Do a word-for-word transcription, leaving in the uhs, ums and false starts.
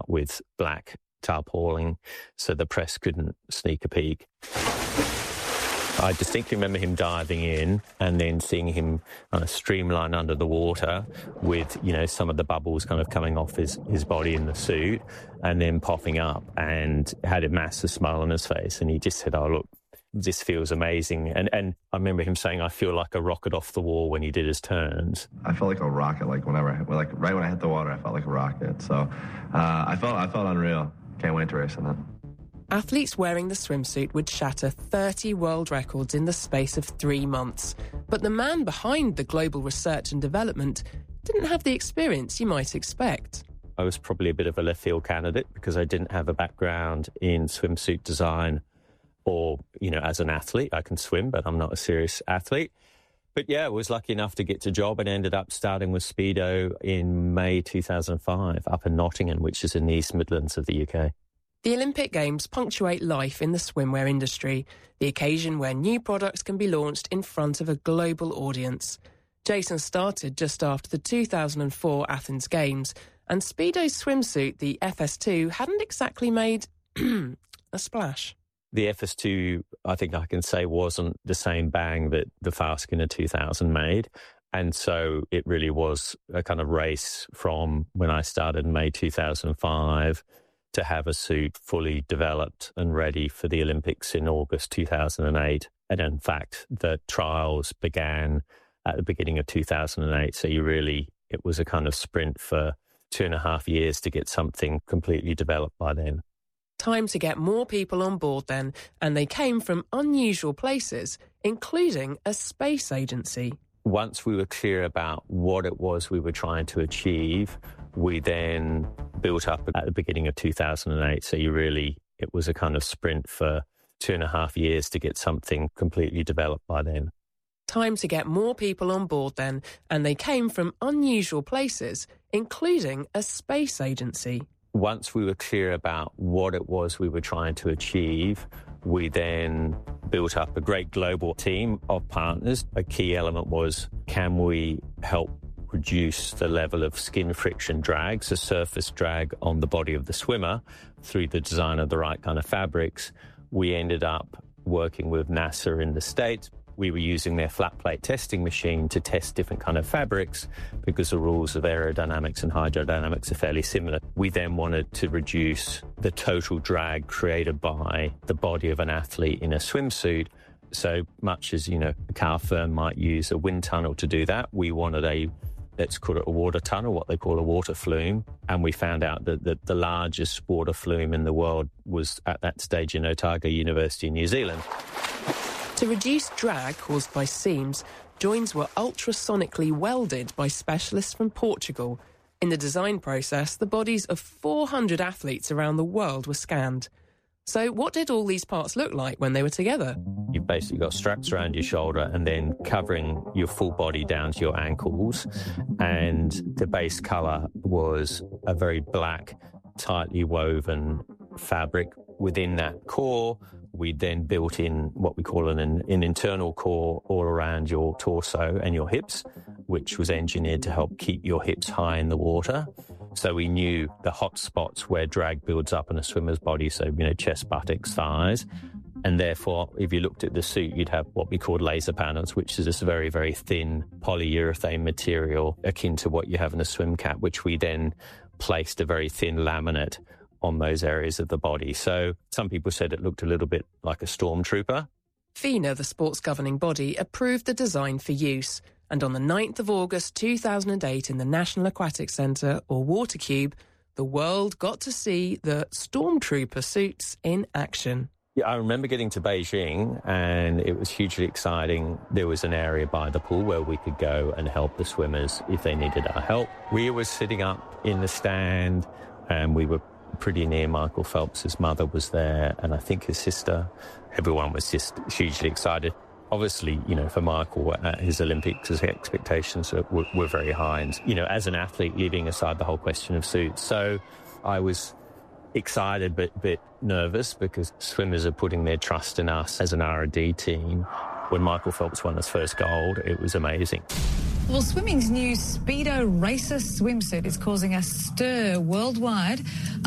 with black tarpaulin so the press couldn't sneak a peek. I distinctly remember him diving in and then seeing him kind of streamline under the water with, you know, some of the bubbles kind of coming off his, his body in the suit and then popping up, and had a massive smile on his face. And he just said, oh, look, this feels amazing. And and I remember him saying, I feel like a rocket off the wall when he did his turns. I felt like a rocket, like whenever, I, like right when I hit the water, I felt like a rocket. So uh, I felt I felt unreal. Can't wait to race in it. Athletes wearing the swimsuit would shatter thirty world records in the space of three months. But the man behind the global research and development didn't have the experience you might expect. I was probably a bit of a left field candidate because I didn't have a background in swimsuit design or, you know, as an athlete. I can swim, but I'm not a serious athlete. But yeah, I was lucky enough to get the job and ended up starting with Speedo in May two thousand five up in Nottingham, which is in the East Midlands of the U K. The Olympic Games punctuate life in the swimwear industry, the occasion where new products can be launched in front of a global audience. Jason started just after the two thousand four Athens Games, and Speedo's swimsuit, the F S two, hadn't exactly made a splash. The F S two, I think I can say, wasn't the same bang that the Farskinner two thousand made. And so it really was a kind of race from when I started in May two thousand five to have a suit fully developed and ready for the Olympics in August two thousand eight. And in fact, the trials began at the beginning of two thousand eight. So you really, it was a kind of sprint for two and a half years to get something completely developed by then. Time to get more people on board then, and they came from unusual places, including a space agency. Once we were clear about what it was we were trying to achieve, we then built up at the beginning of two thousand eight. So you really, it was a kind of sprint for two and a half years to get something completely developed by then. Time to get more people on board then, and they came from unusual places, including a space agency. Once we were clear about what it was we were trying to achieve, we then built up a great global team of partners. A key element was, can we help reduce the level of skin friction drag, so surface drag on the body of the swimmer, through the design of the right kind of fabrics? We ended up working with NASA in the States. We were using their flat plate testing machine to test different kind of fabrics because the rules of aerodynamics and hydrodynamics are fairly similar. We then wanted to reduce the total drag created by the body of an athlete in a swimsuit. So much as, you know, a car firm might use a wind tunnel to do that, we wanted a, let's call it a water tunnel, what they call a water flume. And we found out that, that the largest water flume in the world was at that stage in Otago University in New Zealand. To reduce drag caused by seams, joins were ultrasonically welded by specialists from Portugal. In the design process, the bodies of four hundred athletes around the world were scanned. So what did all these parts look like when they were together? You've basically got straps around your shoulder and then covering your full body down to your ankles. And the base colour was a very black, tightly woven fabric. Within that core, we then built in what we call an, an internal core all around your torso and your hips, which was engineered to help keep your hips high in the water. So we knew the hot spots where drag builds up in a swimmer's body, so, you know, chest, buttocks, thighs. And therefore, if you looked at the suit, you'd have what we call laser panels, which is this very, very thin polyurethane material akin to what you have in a swim cap, which we then placed a very thin laminate on those areas of the body. So some people said it looked a little bit like a stormtrooper. FINA, the sport's governing body, approved the design for use. And on the ninth of August two thousand eight in the National Aquatic Centre, or Watercube, the world got to see the stormtrooper suits in action. Yeah, I remember getting to Beijing and it was hugely exciting. There was an area by the pool where we could go and help the swimmers if they needed our help. We were sitting up in the stand and we were pretty near Michael Phelps. His mother was there and I think his sister. Everyone was just hugely excited. Obviously, you know, for Michael, uh, his Olympics, his expectations were, were very high. And, you know, as an athlete, leaving aside the whole question of suits. So I was excited but bit nervous because swimmers are putting their trust in us as an R and D team. When Michael Phelps won his first gold, it was amazing. Well, swimming's new Speedo Racer swimsuit is causing a stir worldwide.